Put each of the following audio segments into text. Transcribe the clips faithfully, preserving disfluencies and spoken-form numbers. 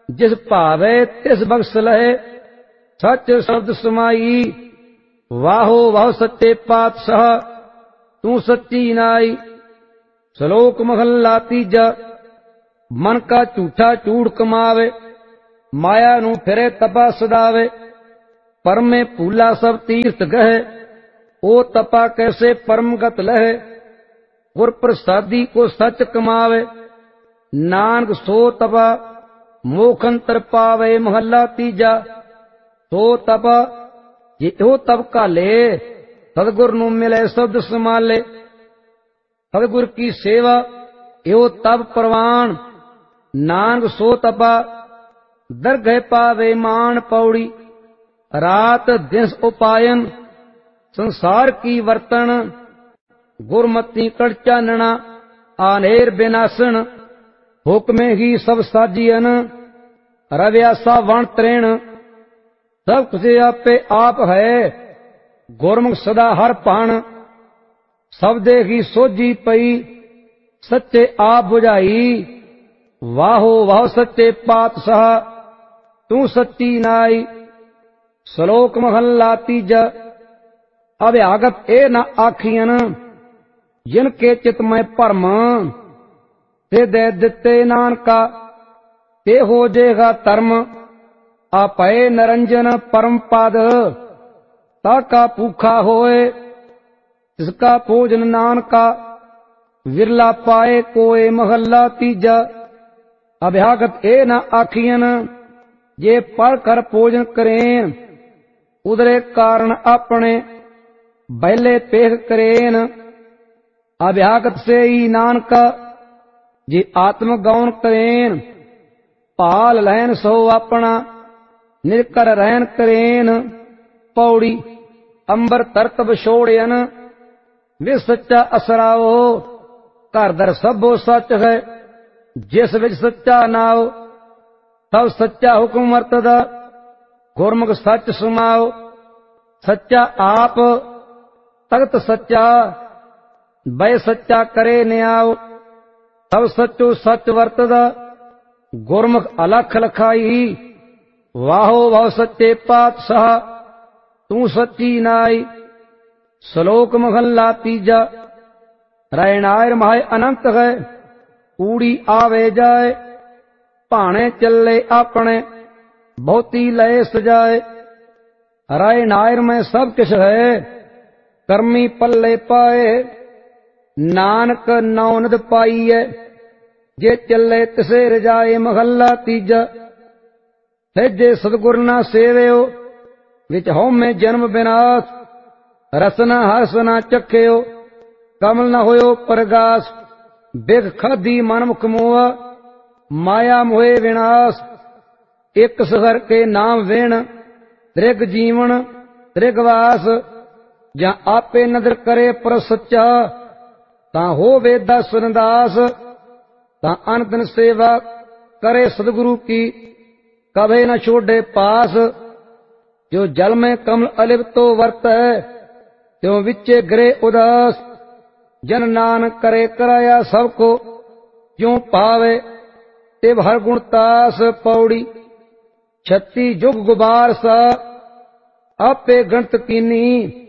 जिस भावे तिस बख्श लहे सच शब्द समाई। वाहो वाह सच्चे पातशाह तू सच्ची नाई। श्लोक महला तीजा। मन का झूठा चूड़ कमावे माया नू फिरे तपा सदावे। परम में भूला सब तीर्थ गहे ओ तपा कैसे परम गत लहे। गुर प्रसादी को सच कमावे नानक सो तपा मोखंतर पावे। महला तीजा। सो तपा जिहो तप काले सतगुर नू मिले शब्द समाले। सतगुर की सेवा एहो तप प्रवान नानक सो तपा दरगह पावे मान। पौड़ी रात दिन उपायन संसार की वर्तन। गुरमति कड़ चानना आनेर विनाशन। हुक्मे ही सब साजियन रव्यासा वण त्रेण। सब कुछ आपे आप है गुरमुख सदा हर पाण। शब्दे ही सोझी पई सच्चे आप बुझाई। वाहो वाह सच्चे पातशाह तू सच्ची नाई। श्लोक महला तीजा। अभ्यागत ए न आखियन जिनके चित में भरम। ते दे दिते नानका ते हो जेगा धर्म। आपे निरंजन परम पद ताका भूखा होए। जिसका भोजन नानका विरला पाए कोय। महला तीजा। अभ्यागत ए न आखियन जे पढ़ कर भोजन करें उदरे कारण अपने बैले पेख करेन। अभ्यागत से ही नानका जे आत्म गौन करेन। पाल लहन सो अपना निर्कर रहन करेन। पौड़ी अंबर तरतब छोड़यन वे सच्चा असराओ। घर दर सबो सच है जिस विच सच्चा नाओ। तब सच्चा हुक्म वरतदा गुरमुख सच सुमाओ। सच्चा आप तख्त सच्चा बै सच्चा करे न्याओ। तब सच्चो सच वरतदा गुरमुख अलख लखाई। वाहो वाह सच्चे पातशाह तू सच्ची नाई। श्लोक महला तीजा। रैनायर माय अनंत है कूड़ी आवे जाए। भाणे चले अपने बहुती लय सजाए। राय नायर में सब किश है कर्मी पल्ले पाए। नानक नौनद पाईए जे चले तिसे रजाए। महला तीजा। है जे सतगुर ना सेवयो विच हो में जन्म विनाश। रसना हर्ष ना चख्यो कमल न होयो प्रगास। बिग खादी मन मुख मोआ माया मोहे विनाश। एक सहर के नाम वेण त्रिग जीवन त्रिगवास। जहाँ आपे नदर करे पर सच्चा ता हो वेदा सुरदास। ता अनदन सेवा करे सदगुरु की कभे न छोड़े पास। जो जल में कमल अलिप्तो वर्त है त्यों विच्चे ग्रे उदास। जन नानक करे कराया सबको क्यों पावे तिव हर गुण तास। पौड़ी छत्ती जुग गुबार सा आपे गणत कीनी।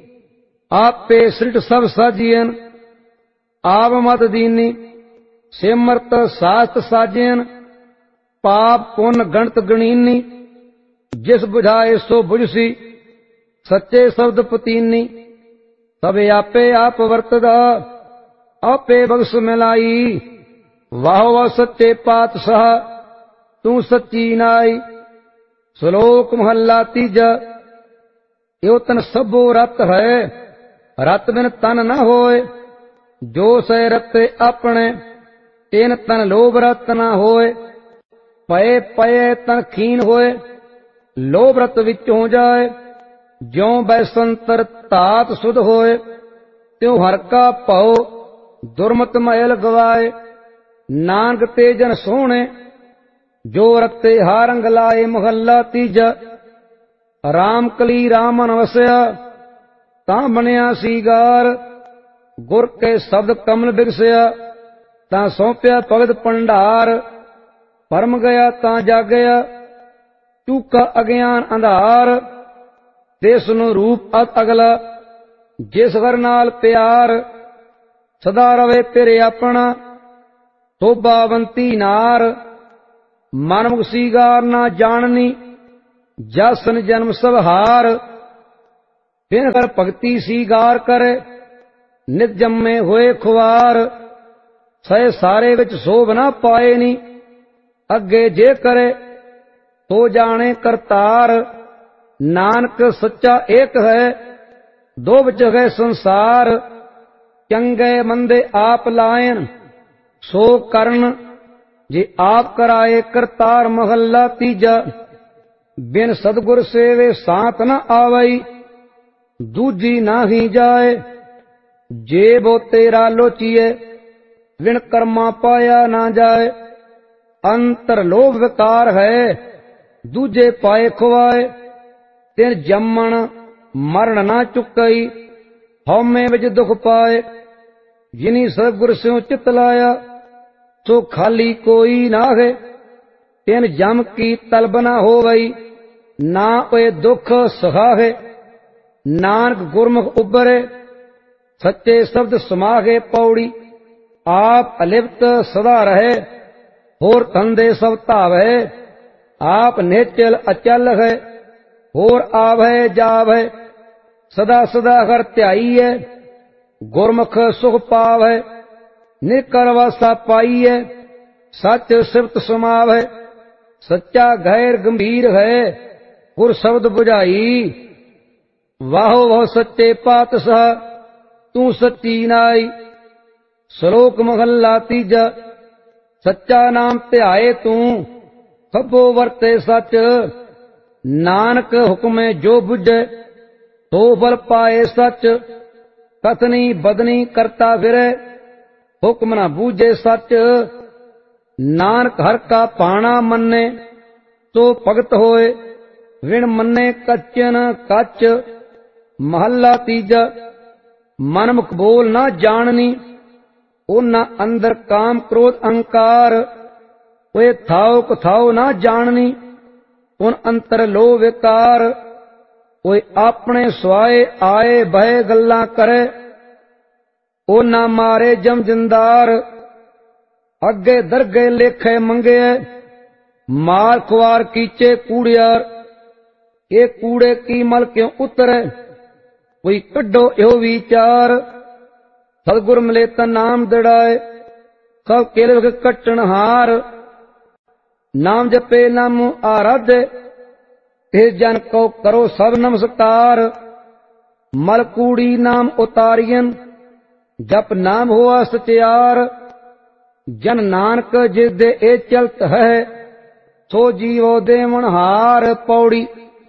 आपे सृट सब साजियन आप मत दीनी। सिमरत शास्त्र साजियन पाप पुन गणत गणीनी। जिस बुझाए सो बुझसी सच्चे शब्द पतीनी। तबे आपे आप वर्तदा आपे बख्श मिलाई। वाह वाह सच्चे पातशाह तू सच्ची नाई। श्लोक महला तीजा। यो तन सबो रत है रत बिन तन न होए। जो सै रते अपने तेन तन लोभ रत न होए। पए पए तन खीन होए लोभ रत विच हो जाए। ज्यों बैसंतर तात सुध होए त्यों हर का भौ दुर्मत मैल गवाए। नानक ते जन सोहणे जो रते हारंग लाए। महला तीजा। राम कली रामन वसया तां बनिया सीगार। गुर के शब्द कमल बिगसया तां सौंपया भगत भंडार। परम गया तां जागया, चूका अज्ञान अंधार। तिस नूं रूप अत अगला, जिस घर नाल प्यार। सदा रवे तेरे अपना, शोभावंती नार। मन मुख सीगार ना जाननी, जासन जन्म सब हार। बिन कर भगति सीगार करे, नित जम्मे होए खुआर। सह सारे विच शोभ ना पाए नी, अगे जे करे तो जाने करतार। नानक सच्चा एक है, दो विच है संसार। चंगे मंदे आप लायन, सो करन जे आप कराए करतार। महला तीजा, बिन सतगुर सेवे सांत न आवई, दूजी नाही जाए। जे बो तेरा लोचिए, विण कर्मा पाया ना जाए। अंतर लोभ विकार है, दूजे पाए खुआए। तिन जम्मण मरण ना चुकई, हौमे विच दुख पाए। जिनी सतगुर स्यों चित लाया, सो खाली कोई नाहे। तिन जम की तलब ना होवई, ना ओए दुख सहाहे। नानक गुरमुख उबरे, सच्चे शब्द समागे पौड़ी। आप अलिप्त सदा रहे, होर धंधे सब धावे। आप निश्चल अचल है, होर आवै जावै। सदा सदा कर ध्याईए, गुरमुख सुख पावै। निकर वासा पाईए, सच सिफत समावै। सच्चा गैर गंभीर है, गुर शब्द बुझाई। वाहो वाहो सच्चे पातशाह, तू सच्ची नाई। श्लोक महला तीजा, सच्चा नाम ध्याए तू, खब्बो वरते सच। नानक हुक्मे जो बुझे, तो फल पाए सच। कथनी बदनी करता फिरे, हुक्म न बूझे सच। नानक हर का पाना मन्ने, तो भगत होए। विण मन्ने कच्चन कच। महला तीजा, मनमुख बोल ना जाननी, ओना अंदर काम क्रोध अहंकार। ओए थाओ कथाओ ना जाननी, उन अंतर लो विकार। ओए अपने स्वाए आए बहे गल्लां करे, ओना मारे जम जिंदार। अगे दरगे लेखे मंगे, मार खुआर कीचे कूड़ियार। ये कूड़े की मल क्यों उतरे, कोई कड्डो यो विचार। सतगुर मिले ता नाम दड़ाए, सब केल कट्टन हार। नाम जपे नाम आराधे, ते जन को करो सब नमस्कार। मल कूड़ी नाम उतारियन, जप नाम हुआ सचियार। जन नानक जिस दे ए चलत है, सो जीवो देवण हार। पौड़ी,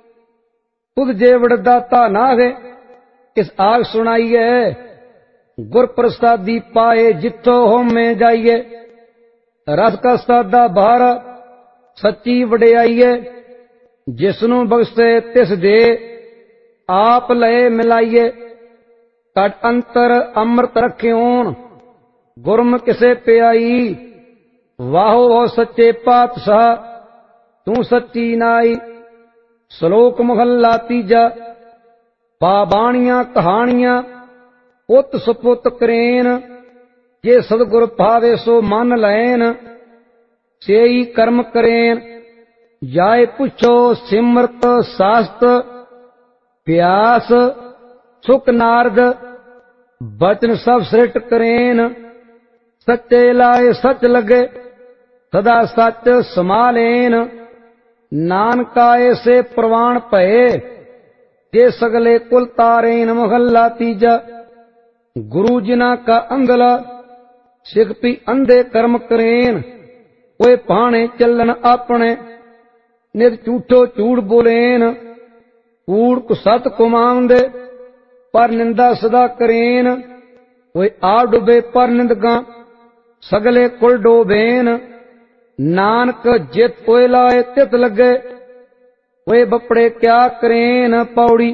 खुद जे वड़दाता नागे, इस आग सुनाइए। गुर प्रसादी पाए जिथो होमे जाइए। रस का सादा भार, सच्ची वडियाइए। जिसनू बख्शे तिस दे, आप लए मिलाइए। कट अंतर अमृत रख्योन, गुरम किसे प्याई। वाहो वाहो सच्चे पातशाह, तू सच्ची नाई। श्लोक महला तीजा, बाबाणियां कहानियां उत सुपुत करेन। जे सतगुर भावे सो मन लैन, सेई कर्म करेन। जाए पुछो सिमरत शास्त, प्यास सुख नारद। बचन सब सृष्ट करेन, सच्चे लाए सच लगे। सदा सच समालेन, नानका ऐसे प्रवाण भये। जे सगले कुल तारेन। महला तीजा, गुरु जिना का अंधला, सिख पी अंधे कर्म करेन। ओए भाने चलन अपने, नित झूठो झूठ बोलेन। कूड़ को सत कुमांदे, पर निंदा सदा करेन। ओए आ डुबे पर निंदगा, सगले कुल डोबेन। नानक जित ओए लाए तित लगे, ओए बपड़े क्या करेन। पौड़ी,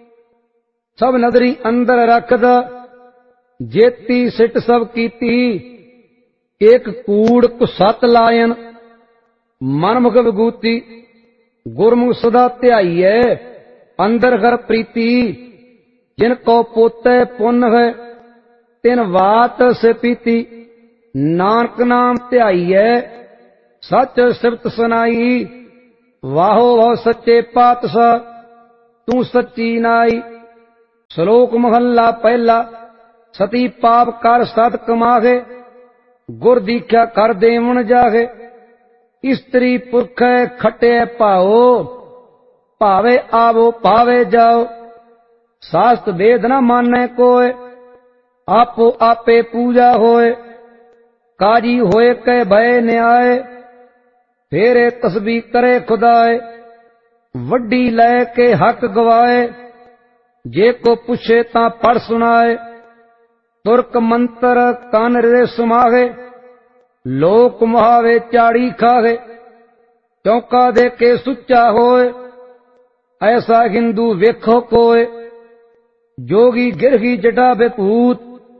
सब नदरी अंदर रखदा, जेती सिट सब कीती। एक कूड़ को सत लायन, ਮਨਮੁਖ ਵਿਗੂਤੀ ਗੁਰਮੁਖ ਸਦਾ ਧਿਆਈਐ ਅੰਦਰ ਘਰ ਪ੍ਰੀਤੀ ਜਿਨ ਕੋ ਪੋਤੈ ਪੁੰਨ ਹੈ ਤਿਨ ਵਾਤ ਸੇ ਪੀਤੀ ਨਾਨਕ ਨਾਮ ਧਿਆਈਐ ਸੱਚ ਸਿਫਤ ਸੁਨਾਈ ਵਾਹੋ ਵਾਹ ਸੱਚੇ ਪਾਤਸ਼ਾਹ ਤੂੰ ਸੱਚੀ ਨਾਈ। ਸ਼ਲੋਕ ਮਹੱਲਾ ਪਹਿਲਾ। ਸਤੀ ਪਾਪ ਕਰ ਸਤ ਕਮਾਗੇ ਗੁਰ ਦੀਖਿਆ ਕਰ ਦੇਵਨ ਜਾਗੇ। ਇਸਤਰੀ ਪੁਰਖੈ ਖਟਿਐ ਭਾਓ ਭਾਵੇ ਆਵੋ ਭਾਵੇ ਜਾਓ। ਸਾਸਤ ਵੇਦ ਨ ਮਾਨੈ ਕੋਇ ਆਪੋ ਆਪੇ ਪੂਜਾ ਹੋਏ। ਕਾਜੀ ਹੋਏ ਕੈ ਭੈ ਨਿਆਏ ਫੇਰੇ ਤਸਬੀ ਕਰੇ ਖੁਦਾਏ। ਵੱਡੀ ਲੈ ਕੇ ਹੱਕ ਗਵਾਏ ਜੇ ਕੋ ਪੁੱਛੇ ਤਾਂ ਪੜ ਸੁਣਾਏ। ਤੁਰਕ ਮੰਤਰ ਕੰਨ ਰੇ ਸੁਮਾਗੇ ਲੋਕ ਮੁਹਾਵੇ ਚਾੜੀ ਖਾਗੇ। ਚੌਂਕਾ ਦੇ ਕੇ ਸੁੱਚਾ ਹੋਏ ਐਸਾ ਹਿੰਦੂ ਵੇਖੋ ਕੋਏ। ਜੋਗੀ ਗਿਰਹੀ ਜਟਾ ਬੇਪੂਤ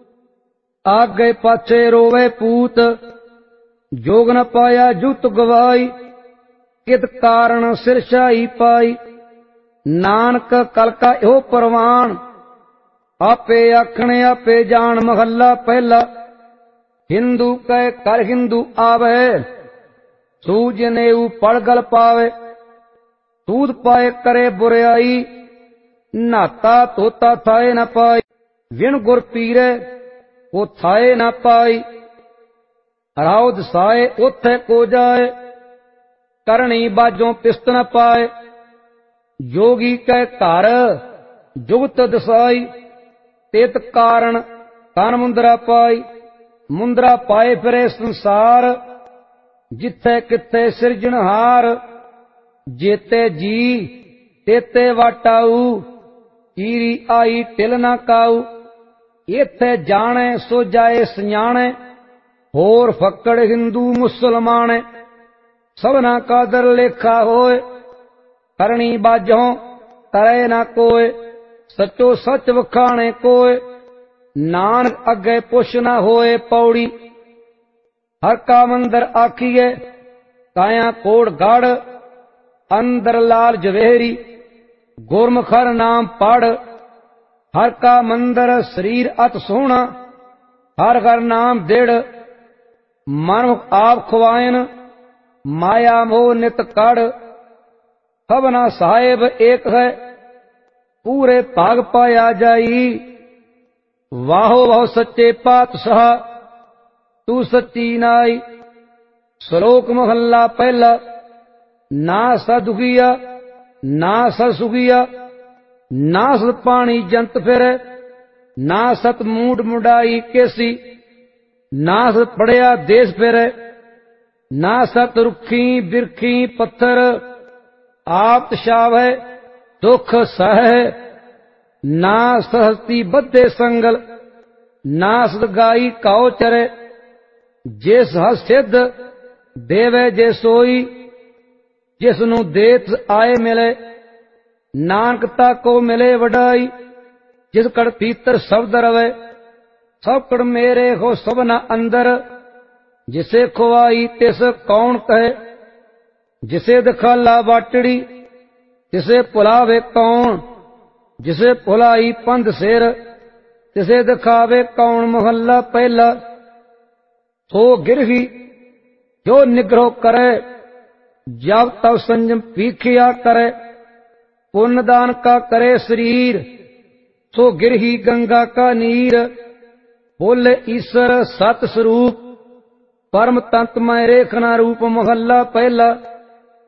ਆਗੇ ਪਾਛੇ ਰੋਵੇ ਪੂਤ। ਜੋਗ ਨ ਪਾਇਆ ਜੁਤ ਗਵਾਈ ਕਿਤ ਕਾਰਣ ਸਿਰਸ਼ਾਈ ਪਾਈ। ਨਾਨਕ ਕਲ ਕਾ ਇਹੋ ਪ੍ਰਵਾਨ ਆਪੇ ਆਖਣੇ ਆਪੇ ਜਾਣ। ਮਹੱਲਾ ਪਹਿਲਾ। ਹਿੰਦੂ ਕੈ ਕਰ ਹਿੰਦੂ ਆਵੇ ਸੂਝ ਨੇਊ ਪੜ ਗਲ ਪਾਵੇ। ਸੂਦ ਪਾਏ ਕਰੇ ਬੁਰਿਆਈ ਨਾਤਾ ਤੋਤਾ ਥਾਏ ਨ ਪਾਈ। ਵਿਣ ਗੁਰ ਪੀਰੇ ਉਹ ਥਾਏ ਨ ਪਾਈ। ਰਾਉ ਦਸਾਏ ਉਥੇ ਕੋ ਜਾਏ ਕਰਣੀ ਬਾਜੋਂ ਪਿਸਤ ਨ ਪਾਏ। ਜੋਗੀ ਕੈ ਘਰ ਜੁਗਤ ਦਸਾਈ ਤੇਤ ਕਾਰਣ ਕਨ ਮੁੰਦਰਾ ਪਾਈ। ਮੁੰਦਰਾ ਪਾਏ ਫਿਰੇ ਸੰਸਾਰ ਜਿੱਥੇ ਕਿੱਥੇ ਸਿਰਜਣਹਾਰ। ਜੇਤੇ ਜੀ ਤੇਤੇ ਵਾਟਾਊ ਚੀਰੀ ਆਈ ਟਿਲ ਨਾ ਕਾਊ। ਇੱਥੇ ਜਾਣੇ ਸੋ ਜਾਏ ਸਿਆਣੇ ਹੋਰ ਫੱਕੜ ਹਿੰਦੂ ਮੁਸਲਮਾਨੇ। ਸਭਨਾ ਕਾਦਰ ਲੇਖਾ ਹੋਏ ਕਰਣੀ ਬਾਝੋਂ ਕਰੇ ਨਾ ਕੋਏ। ਸੱਚੋ ਸੱਚ ਵਖਾਣੇ ਕੋਏ ਨਾਨਕ ਅੱਗੇ ਪੁੱਛ ਨਾ ਹੋਏ ਪੌੜੀ। ਹਰ ਕਾ ਮੰਦਰ ਆਖੀਏ ਕਾਇਆ ਕੋੜ ਗੜ ਅੰਦਰ ਲਾਲ ਜਵੇਰੀ। ਗੁਰਮੁਖਰ ਨਾਮ ਪੜ ਹਰ ਕਾ ਮੰਦਰ ਸਰੀਰ ਅਤ ਸੋਹਣਾ। ਹਰ ਘਰ ਨਾਮ ਦਿੜ ਮਨੁਖ ਆਪ ਖਵਾਇਨ ਮਾਇਆ ਮੋਹ ਨਿਤ ਕੜ। ਸਭਨਾ ਸਾਹਿਬ ਏਕ ਹੈ ਪੂਰੇ ਭਾਗ ਪਾਇਆ ਜਾਈ। ਵਾਹੋ ਵਾਹ ਸੱਚੇ ਪਾਤਸ਼ਾਹ ਤੂੰ ਸੱਚੀ ਨਾਈ। ਸ਼ਲੋਕ ਮਹੱਲਾ ਪਹਿਲਾ। ਨਾ ਸਾ ਦੁਖੀਆ ਨਾ ਸਾ ਸੁਖੀਆ ਨਾ ਸਤ ਪਾਣੀ ਜੰਤ ਫਿਰੇ। ਨਾ ਸਤ ਮੂਡ ਮੁਡਾਈ ਕੇਸੀ ਨਾ ਸਤ ਪੜਿਆ ਦੇਸ ਫਿਰੇ। ਨਾ ਸਤ ਰੁੱਖੀ ਬਿਰਖੀ ਪੱਥਰ ਆਪ ਤਸ਼ਾਵੈ ਦੁਖ ਸਹਿ। ਨਾ ਸਹਸਤੀ ਬੱਧੇ ਸੰਗਲ ਨਾ ਸਤ ਗਾਈ ਕਾਉ ਚਰੇ। ਜਿਸ ਹਸ ਸਿੱਧ ਦੇਵੇ ਜੇ ਸੋਈ ਜਿਸ ਨੂੰ ਦੇਤ ਆਏ ਮਿਲੇ। ਨਾਨਕ ਤਾ ਕੋ ਮਿਲੇ ਵਡਾਈ ਜਿਸ ਕੜ ਪੀਤਰ ਸ਼ਬਦ ਰਵੇ। ਸਭ ਕੜ ਮੇਰੇ ਹੋ ਸਭਨਾ ਅੰਦਰ ਜਿਸੇ ਖਵਾਈ ਤਿਸ ਕੌਣ ਕਹੇ। ਜਿਸੇ ਦਿਖਾਲਾ ਬਾਟੜੀ ਤਿਸੇ ਭੁਲਾਵੇ ਕੌਣ। ਜਿਸੇ ਭੁਲਾਈ ਪੰਧ ਸਿਰ ਤਿਸੇ ਦਿਖਾਵੇ ਕੌਣ। ਮਹੱਲਾ ਪਹਿਲਾ। ਸੋ ਗਿਰਹੀ ਜੋ ਨਿਗਰੋ ਕਰੇ ਜਬ ਤਬ ਸੰਜਮ ਪੀਖਿਆ ਕਰੇ। ਪੁੰਨ ਦਾਨ ਕਾ ਕਰੇ ਸਰੀਰ ਸੋ ਗਿਰਹੀ ਗੰਗਾ ਕਾ ਨੀਰ। ਬੋਲੇ ਈਸ਼ਰ ਸਤ ਸਰੂਪ ਪਰਮ ਤੰਤ ਮੈਂ ਰੇਖਨਾ ਰੂਪ। ਮਹੱਲਾ ਪਹਿਲਾ।